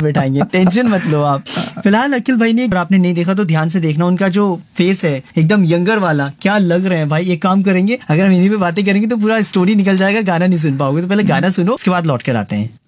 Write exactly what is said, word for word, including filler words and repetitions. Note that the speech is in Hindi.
बैठाएंगे, टेंशन मत लो आप। फिलहाल अखिल भाई ने, अगर आपने नहीं देखा तो ध्यान से देखना, उनका जो फेस है एकदम यंगर वाला, क्या लग रहे हैं भाई। एक काम करेंगे, अगर हम हिंदी में बातें करेंगे तो पूरा स्टोरी निकल जाएगा, गाना नहीं सुन पाओगे। तो पहले गाना सुनो, उसके बाद लौट कर आते हैं।